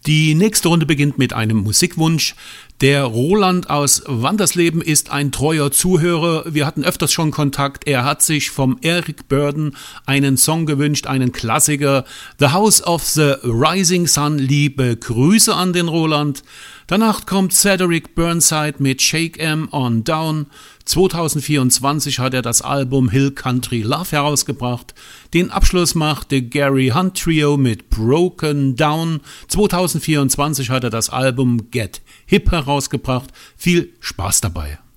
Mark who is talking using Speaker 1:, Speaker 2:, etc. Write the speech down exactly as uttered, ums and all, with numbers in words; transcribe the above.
Speaker 1: Die nächste Runde beginnt mit einem Musikwunsch. Der Roland aus Wandersleben ist ein treuer Zuhörer. Wir hatten öfters schon Kontakt. Er hat sich vom Eric Burdon einen Song gewünscht, einen Klassiker. The House of the Rising Sun. Liebe Grüße an den Roland. Danach kommt Cedric Burnside mit Shake 'Em On Down. zwanzig vierundzwanzig hat er das Album Hill Country Love herausgebracht. Den Abschluss machte Gary Hunt Trio mit Broken Down. zwanzig vierundzwanzig hat er das Album Get Hip herausgebracht. Viel Spaß dabei.